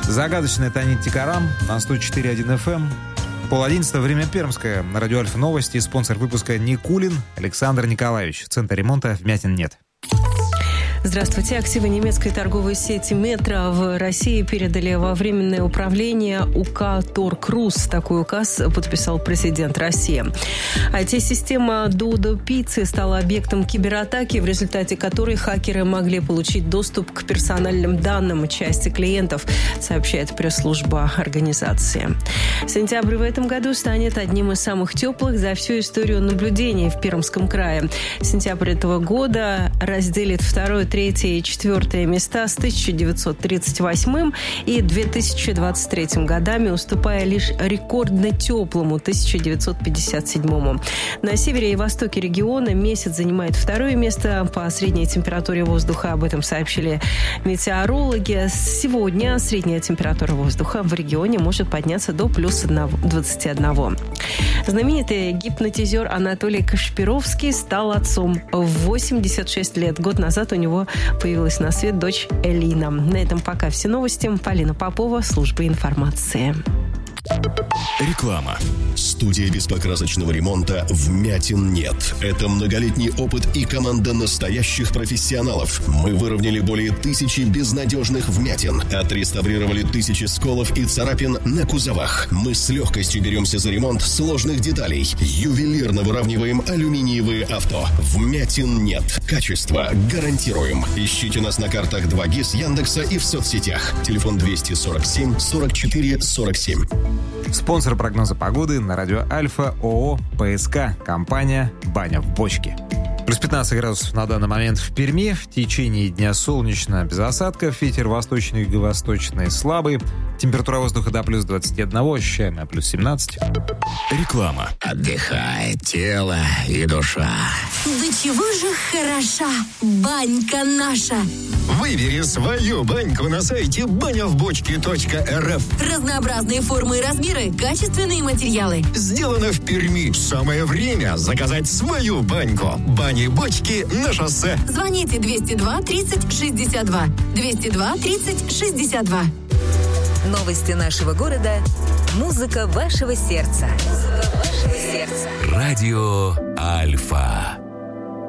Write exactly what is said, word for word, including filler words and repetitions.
Загадочная Танит Тикарам на сто четыре и один эф эм. Пол одиннадцатого, время Пермское. На радио Альфа новости. Спонсор выпуска Никулин Александр Николаевич. Центр ремонта вмятин нет. Здравствуйте. Активы немецкой торговой сети «Метро» в России передали во временное управление УК «Торг-Рус». Такой указ подписал президент России. ай ти-система Додо Пиццы стала объектом кибератаки, в результате которой хакеры могли получить доступ к персональным данным части клиентов, сообщает пресс-служба организации. Сентябрь в этом году станет одним из самых теплых за всю историю наблюдений в Пермском крае. Сентябрь этого года разделит второе, третье и четвертое места с тысяча девятьсот тридцать восьмым и две тысячи двадцать третьим годами, уступая лишь рекордно теплому тысяча девятьсот пятьдесят седьмому. На севере и востоке региона месяц занимает второе место по средней температуре воздуха. Об этом сообщили метеорологи. Сегодня средняя температура воздуха в регионе может подняться до плюс двадцати одного. Знаменитый гипнотизер Анатолий Кашпировский стал отцом. В восемьдесят шесть лет, год назад, у него появилась на свет дочь Элина. На этом пока все новости. Полина Попова, служба информации. Реклама. Студия беспокрасочного ремонта «Вмятин нет». Это многолетний опыт и команда настоящих профессионалов. Мы выровняли более тысячи безнадежных вмятин, отреставрировали тысячи сколов и царапин на кузовах. Мы с легкостью беремся за ремонт сложных деталей. Ювелирно выравниваем алюминиевые авто. Вмятин нет. Качество гарантируем. Ищите нас на картах два гис Яндекса и в соцсетях. Телефон двести сорок семь сорок четыре сорок семь. Спонсор прогноза погоды на радио Альфа ООО ПСК. Компания «Баня в бочке». Плюс пятнадцать градусов на данный момент в Перми. В течение дня солнечно, без осадков. Ветер восточный и юго-восточный слабый. Температура воздуха до плюс двадцати одного, ощущаемая плюс семнадцать. Реклама. Отдыхает тело и душа. Да чего же хороша банька наша. Выбери свою баньку на сайте баня в бочке точка эр эф. Разнообразные формы и размеры, качественные материалы. Сделано в Перми. Самое время заказать свою баньку. Бани-бочки на шоссе. Звоните двести два тридцать шестьдесят два. двести два тридцать шестьдесят два. Новости нашего города. Музыка вашего сердца. Музыка вашего сердца. Радио Альфа.